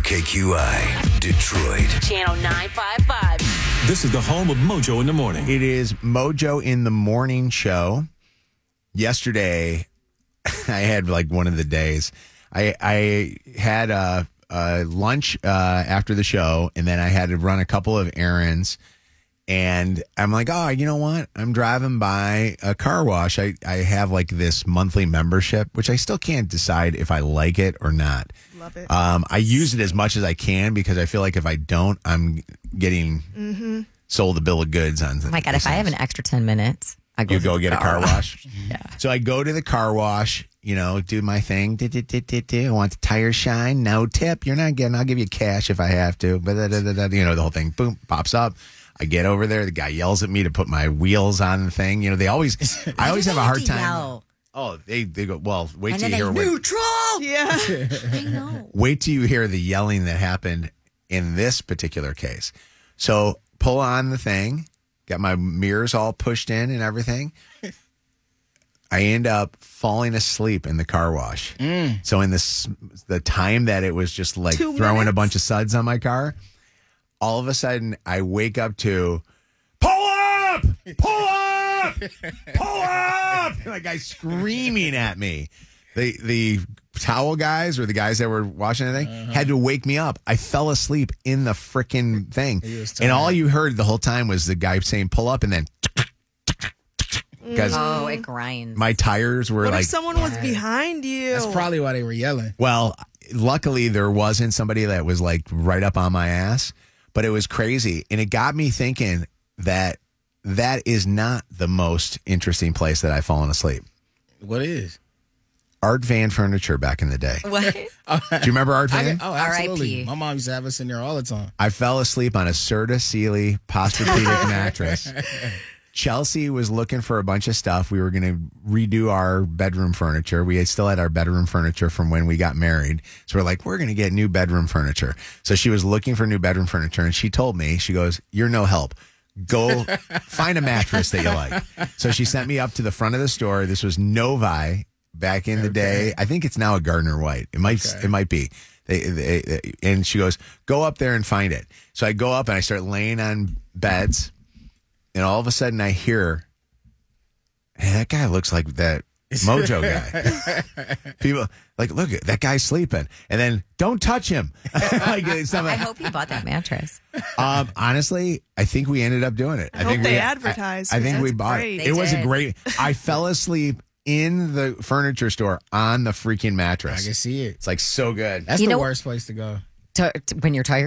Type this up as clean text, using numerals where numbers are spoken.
WKQI, Detroit. Channel 955. This is the home of Mojo in the Morning. It is Mojo in the Morning show. Yesterday, I had like one of the days. I had a lunch after the show, and then I had to run a couple of errands. And I'm like, oh, you know what? I'm driving by a car wash. I have like this monthly membership, which I still can't decide if I like it or not. Love it. I use it as much as I can because I feel like if I don't, I'm getting sold a bill of goods on. Oh my God, if I have an extra 10 minutes, I go you go get a car wash. Yeah. So I go to the car wash, do my thing. I want the tire shine. No tip. You're not getting. I'll give you cash if I have to. But the whole thing. Boom, pops up. I get over there. The guy yells at me to put my wheels on the thing. I always have a hard time. Yell? Oh, they go. Well, wait And till then you hear. neutral. Yeah. I know. Wait till you hear the yelling that happened in this particular case. So pull on the thing. Got my mirrors all pushed in and everything. I end up falling asleep in the car wash. So in the time that it was just like 2 throwing a minutes? bunch of suds on my car, all of a sudden I wake up to pull up, pull up, pull up. Like guys screaming at me. The towel guys or the guys that were washing the thing had to wake me up. I fell asleep in the freaking thing. And all you heard the whole time was the guy saying pull up and then because Oh, it grinds. my tires were What like, if someone was behind you? That's probably why they were yelling. well, luckily there wasn't somebody that was like right up on my ass, but it was crazy. And it got me thinking that is not the most interesting place that I've fallen asleep. What is? Art Van Furniture back in the day. What? Do you remember Art Van? Oh, absolutely. R.I.P. My mom used to have us in there all the time. I fell asleep on a Serta Sealy Posturepedic mattress. Chelsea was looking for a bunch of stuff. We were going to redo our bedroom furniture. We still had our bedroom furniture from when we got married. So we're like, we're going to get new bedroom furniture. So she was looking for new bedroom furniture, and she told me, she goes, you're no help. Go find a mattress that you like. So she sent me up to the front of the store. This was Novi back in the day. I think it's now a Gardner White. It might be. And she goes, go up there and find it. So I go up and I start laying on beds. And all of a sudden I hear, hey, that guy looks like that Mojo guy. People like, look, that guy's sleeping. And then don't touch him. I hope you bought that mattress. Honestly, I think we ended up doing it. I hope they advertised. I think That's we bought great. it. It was a did. great. I fell asleep in the furniture store on the freaking mattress. I can see it. It's like so good. That's You the know- worst place to go. When you're tired.